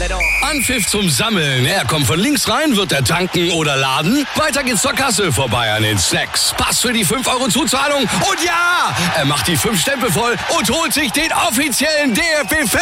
Anpfiff zum Sammeln. Er kommt von links rein, wird er tanken oder laden. Weiter geht's zur Kasse, vorbei an den Snacks. Pass für die 5 € Zuzahlung. Und ja, er macht die 5 Stempel voll und holt sich den offiziellen DFB